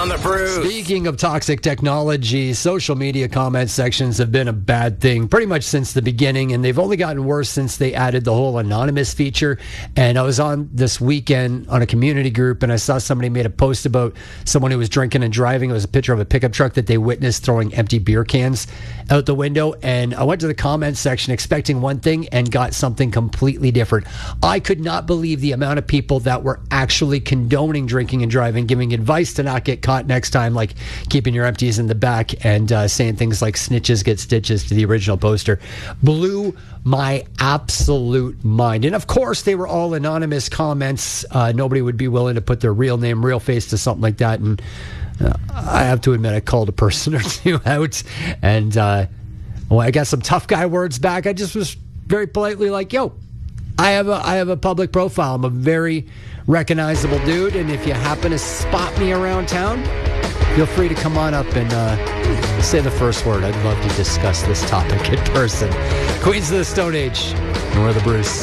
on the Bruce. Speaking of toxic technology, social media comment sections have been a bad thing pretty much since the beginning, and they've only gotten worse since they added the whole anonymous feature. And I was on this weekend on a community group, and I saw somebody made a post about someone who was drinking and driving. It was a picture of a pickup truck that they witnessed throwing empty beer cans out the window. And I went to the comment section expecting one thing and got something completely different. I could not believe the amount of people that were actually condoning drinking and driving, giving advice to not get caught next time, like keeping your empties in the back and saying things like snitches get stitches to the original poster. Blew my absolute mind. And of course, they were all anonymous comments. Nobody would be willing to put their real name, real face to something like that. And I have to admit, I called a person or two out, and I got some tough guy words back. I just was very politely like, yo, I have a public profile. I'm a very recognizable dude, and if you happen to spot me around town, feel free to come on up and say the first word. I'd love to discuss this topic in person. Queens of the Stone Age, Nora the Bruce.